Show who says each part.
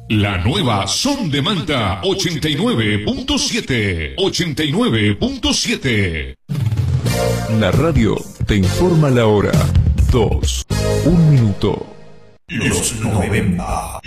Speaker 1: La nueva Son de Manta 89.7. 89.7.
Speaker 2: La radio te informa la hora. 2, 1 minuto.
Speaker 3: Los 90.